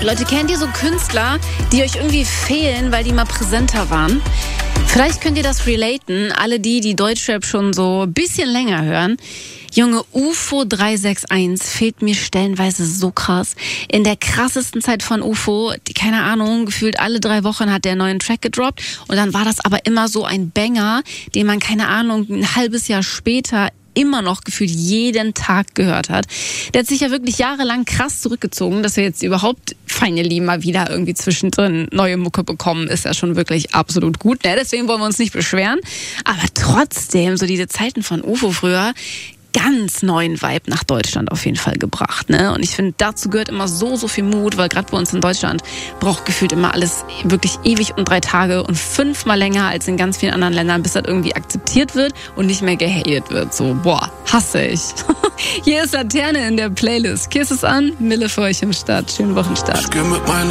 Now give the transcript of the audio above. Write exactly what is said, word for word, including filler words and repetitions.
Leute, kennt ihr so Künstler, die euch irgendwie fehlen, weil die mal präsenter waren? Vielleicht könnt ihr das relaten, alle die, die Deutschrap schon so ein bisschen länger hören. Junge, U F O drei sechs eins fehlt mir stellenweise so krass. In der krassesten Zeit von U F O, die, keine Ahnung, gefühlt alle drei Wochen hat der einen neuen Track gedroppt. Und dann war das aber immer so ein Banger, den man, keine Ahnung, ein halbes Jahr später immer noch gefühlt jeden Tag gehört hat. Der hat sich ja wirklich jahrelang krass zurückgezogen, dass wir jetzt überhaupt finally mal wieder irgendwie zwischendrin neue Mucke bekommen, ist ja schon wirklich absolut gut. Ne? Deswegen wollen wir uns nicht beschweren. Aber trotzdem, so diese Zeiten von U F O früher, ganz neuen Vibe nach Deutschland auf jeden Fall gebracht. Ne? Und ich finde, dazu gehört immer so, so viel Mut, weil gerade bei uns in Deutschland braucht gefühlt immer alles wirklich ewig und drei Tage und fünfmal länger als in ganz vielen anderen Ländern, bis das irgendwie akzeptiert wird und nicht mehr gehatet wird. So, boah, hasse ich. Hier ist Laterne in der Playlist. Kiss es an, Mille für euch im Start. Schönen Wochenstart. Ich geh mit meiner